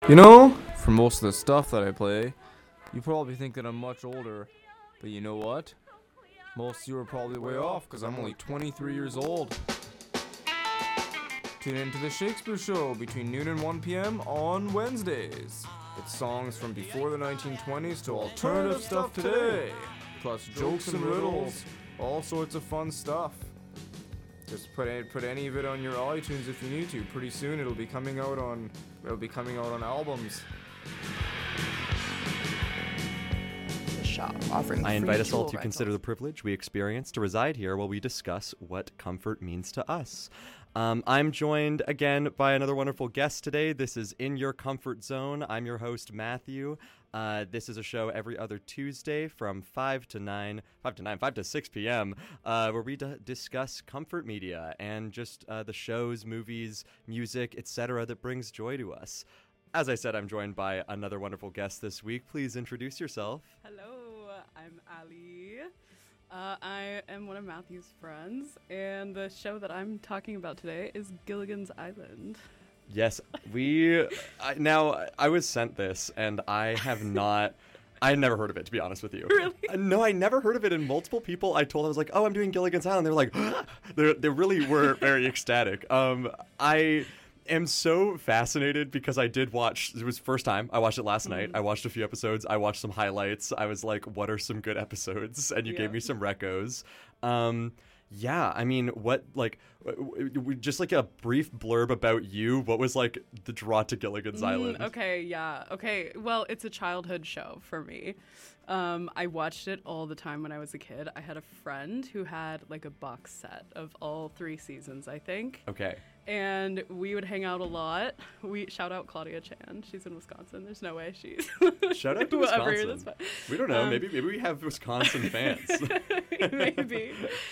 You know, for most of the stuff that I play, you probably think that I'm much older, but you know what? Most of you are probably way off, because I'm only 23 years old. Tune in to The Shakespeare Show between noon and 1 p.m. on Wednesdays. It's songs from before the 1920s to alternative stuff today, plus jokes and riddles, all sorts of fun stuff. Just put any of it on your iTunes if you need to. Pretty soon it'll be coming out on albums. Shop offering I free invite us all tool to consider the privilege we experience to reside here while we discuss what comfort means to us. I'm joined again by another wonderful guest today. This is In Your Comfort Zone. I'm your host, Matthew. This is a show every other Tuesday from 5 to 6 p.m., where we discuss comfort media and just the shows, movies, music, etc. that brings joy to us. As I said, I'm joined by another wonderful guest this week. Please introduce yourself. Hello, I'm Ali. I am one of Matthew's friends, and the show that I'm talking about today is Gilligan's Island. Yes, I was sent this, and I had never heard of it, to be honest with you. Really? No, I never heard of it, and multiple people I told, I was like, oh, I'm doing Gilligan's Island. They're like, they really were very ecstatic. I am so fascinated because I did watch, it was the first time, I watched it last night. I watched a few episodes, I watched some highlights. I was like, what are some good episodes? And you gave me some recos. Yeah, I mean, just like a brief blurb about you. What was like the draw to Gilligan's Island? Okay. Well, it's a childhood show for me. I watched it all the time when I was a kid. I had a friend who had like a box set of all 3 seasons, I think. Okay. And we would hang out a lot. We shout out Claudia Chan. She's in Wisconsin. There's no way she's shout out to Wisconsin. We don't know. Maybe we have Wisconsin fans. Maybe.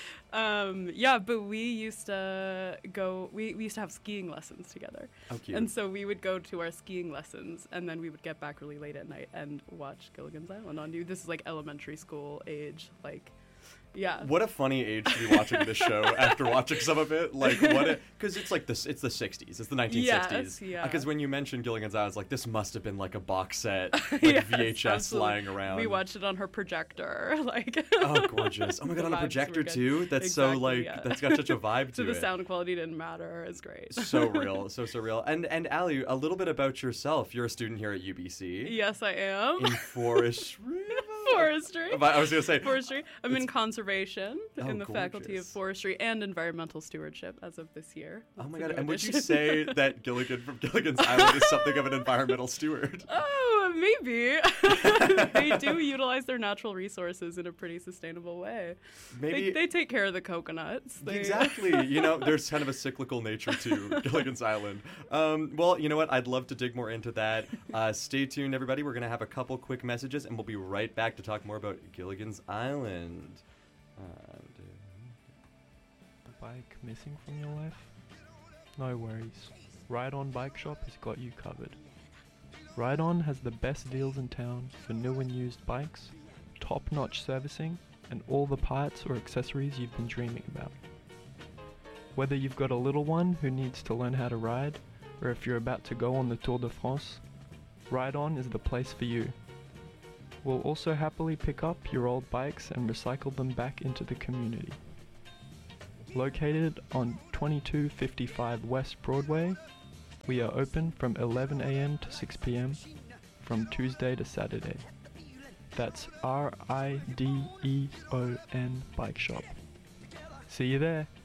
But we used to go. We used to have skiing lessons together. Oh, cute. And so we would go to our skiing lessons, and then we would get back really late at night and watch Gilligan's Island on you. This is like elementary school age, like. Yeah. What a funny age to be watching this show after watching some of it. Like, because it's like it's the 60s. It's the 1960s. Yes, yeah. Because when you mentioned Gilligan's Island, I was like, this must have been like a box set, like Yes, VHS absolutely. lying around. We watched it on her projector. Like. Oh, gorgeous. Oh my God, on a projector too? That's exactly, so like, that's got such a vibe to so it. the sound quality didn't matter. It's great. So real. So surreal. And Ali, a little bit about yourself. You're a student here at UBC. Yes, I am. In forestry. Forestry. I was going to say. Forestry. I'm in conservation in the gorgeous. Faculty of Forestry and Environmental Stewardship as of this year. Oh my That's a God. new And would you addition. say that Gilligan from Gilligan's Island is something of an environmental steward? Oh, maybe. They do utilize their natural resources in a pretty sustainable way. Maybe They take care of the coconuts. Exactly. You know, there's kind of a cyclical nature to Gilligan's Island. Well, you know what? I'd love to dig more into that. Stay tuned, everybody. We're going to have a couple quick messages, and we'll be right back to talk more about Gilligan's Island. A bike missing from your life? No worries. Ride On Bike Shop has got you covered. Ride On has the best deals in town for new and used bikes, top-notch servicing, and all the parts or accessories you've been dreaming about. Whether you've got a little one who needs to learn how to ride, or if you're about to go on the Tour de France, Ride On is the place for you. We'll also happily pick up your old bikes and recycle them back into the community. Located on 2255 West Broadway, we are open from 11 a.m. to 6 p.m. from Tuesday to Saturday. That's RIDEON Bike Shop. See you there.